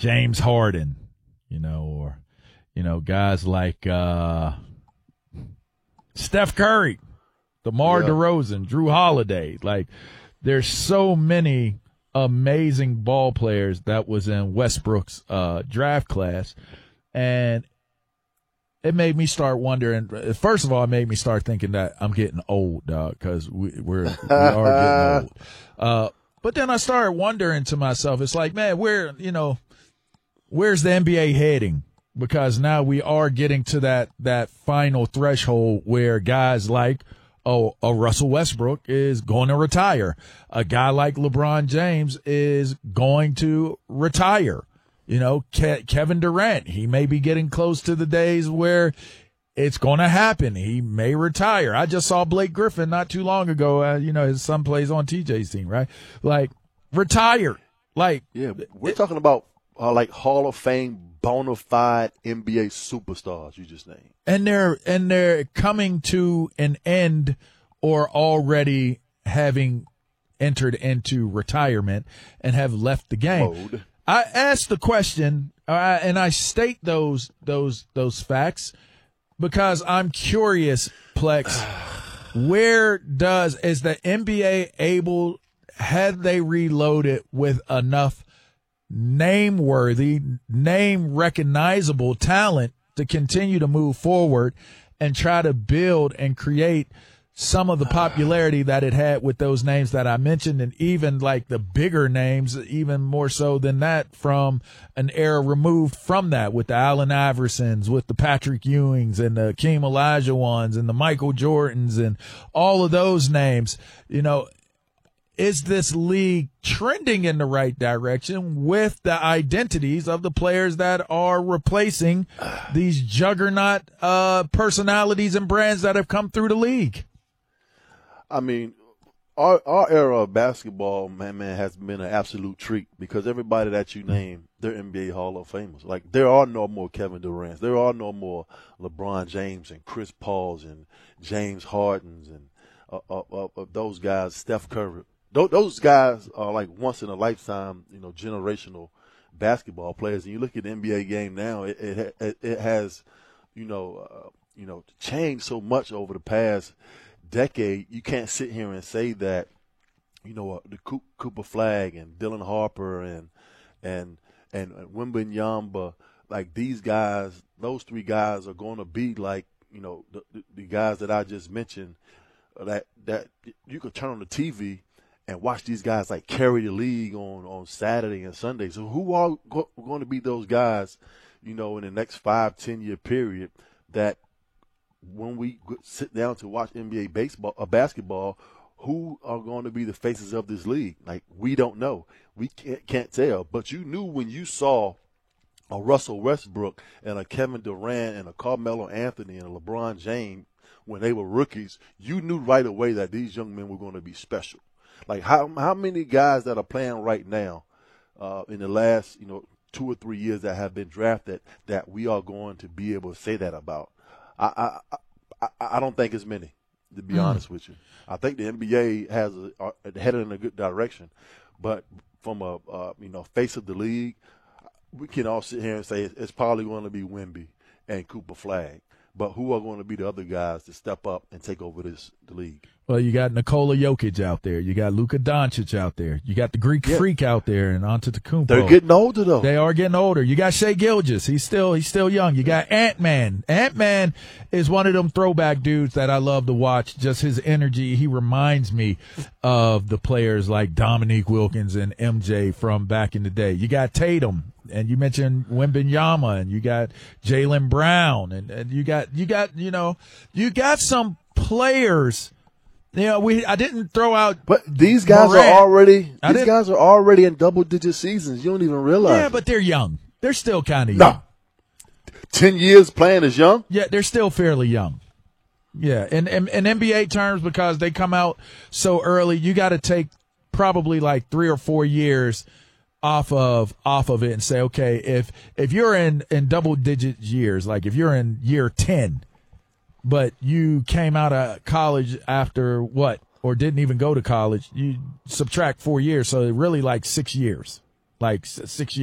James Harden, or, guys like Steph Curry, DeMar DeRozan, Drew Holiday. Like, there's so many amazing ball players that was in Westbrook's draft class. And it made me start wondering. First of all, it made me start thinking that I'm getting old, dog, because we are getting old. But then I started wondering to myself, it's like, man, where's the NBA heading? Because now we are getting to that final threshold where guys like a Russell Westbrook is going to retire. A guy like LeBron James is going to retire. Kevin Durant, he may be getting close to the days where it's going to happen. He may retire. I just saw Blake Griffin not too long ago. His son plays on TJ's team, right? Like, retired. Like, yeah, we're talking about like Hall of Fame bona fide NBA superstars you just named. And they're coming to an end or already having entered into retirement and have left the game. Mode. I asked the question, and I state those facts because I'm curious, Plex. Is the NBA able? Had they reloaded with enough name-worthy, name-recognizable talent to continue to move forward and try to build and create some of the popularity that it had with those names that I mentioned, and even like the bigger names, even more so than that, from an era removed from that, with the Allen Iversons, with the Patrick Ewings and the Hakeem Olajuwons and the Michael Jordans and all of those names. Is this league trending in the right direction with the identities of the players that are replacing these juggernaut personalities and brands that have come through the league? I mean, our era of basketball, man, has been an absolute treat because everybody that you name, they're NBA Hall of Famers. Like, there are no more Kevin Durant's. There are no more LeBron James and Chris Pauls and James Hardens and those guys, Steph Curry. Those guys are like once in a lifetime, generational basketball players. And you look at the NBA game now, it has, changed so much over the past decade. You can't sit here and say that, the Cooper Flag and Dylan Harper and Wembanyama, like these guys, those three guys are going to be like, the guys that I just mentioned, that you could turn on the TV and watch these guys like carry the league on Saturday and Sunday. So who are going to be those guys, in the next 5-10 year period that when we sit down to watch NBA basketball, who are going to be the faces of this league? Like, we don't know. We can't tell. But you knew when you saw a Russell Westbrook and a Kevin Durant and a Carmelo Anthony and a LeBron James when they were rookies, you knew right away that these young men were going to be special. Like, how many guys that are playing right now in the last, 2 or 3 years that have been drafted that we are going to be able to say that about? I don't think it's many, to be honest with you. I think the NBA has headed in a good direction, but from a face of the league, we can all sit here and say it's probably going to be Wemby and Cooper Flag. But who are going to be the other guys to step up and take over the league? Well, you got Nikola Jokic out there. You got Luka Doncic out there. You got the Greek Freak out there and Antetokounmpo. They're getting older, though. They are getting older. You got Shai Gilgeous. He's still young. You got Ant-Man. Ant-Man is one of them throwback dudes that I love to watch. Just his energy. He reminds me of the players like Dominique Wilkins and MJ from back in the day. You got Tatum. And you mentioned Wembanyama, and you got Jaylen Brown, and you got some players. I didn't throw out, but these guys Morant. are already in double-digit seasons. You don't even realize. Yeah, but they're young. They're still kind of young. 10 years playing as young. Yeah, they're still fairly young. Yeah, and NBA terms, because they come out so early, you got to take probably like 3 or 4 years off of it and say, okay, if you're in double digit years, like if you're in year 10, but you came out of college after or didn't even go to college, you subtract 4 years. So really like 6 years,